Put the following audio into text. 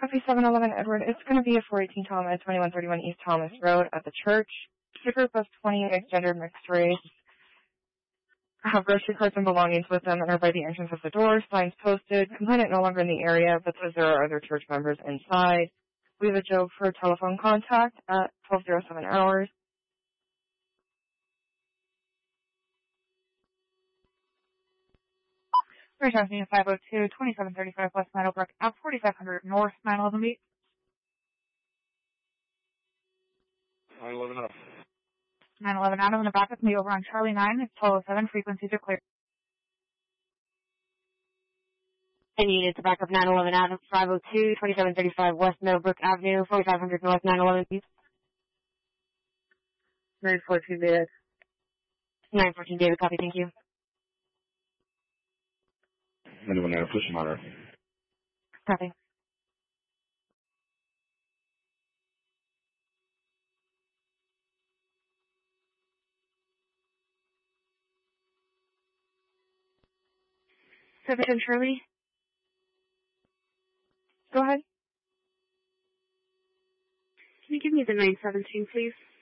Copy 711 Edward. It's going to be a 418 Thomas, 2131 East Thomas Road at the church. It's a group of 20 mixed-gender, mixed race. Have grocery carts and belongings with them and are by the entrance of the door. Signs posted. Complainant no longer in the area, but says there are other church members inside. We have a Joe for telephone contact at 12:07 hours. We're talking 502, 2735 West Meadowbrook, at 4500 North 911 Beat. 911 Adam. 911 Adam in the back with me over on Charlie 9. It's 1207. Frequencies are clear. I need it to back up 911 Adam, 502, 2735 West Meadowbrook Avenue, 4500 North 911 Beat. 914 David. 914 David, copy, thank you. 911 Adam, push monitor. Copy. Seven Shirley. Go ahead. Can you give me the 917, please?